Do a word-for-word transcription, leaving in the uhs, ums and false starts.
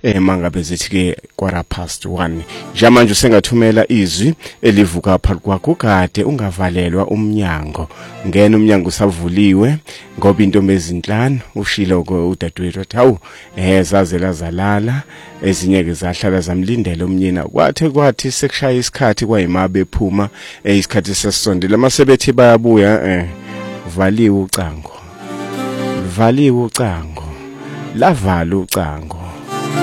eh mangabe zithi ke quarter past one. Jamanje usengathumela izwi elivuka phakathi kwakho kade ungavalelwa umnyango. Ngena umnyango usavuliwe ngoba intombi ezinhlanu ushilo udadewethu wathi hawu eh zazela zalala ezinye ke zahlala zamlindela umnyina kwathe kwathi sekushaya isikhathi kwayimabe ephuma isikhathi sesisondela masebethi bayabuya eh valiwe ucango valiwe ucango lavala ucango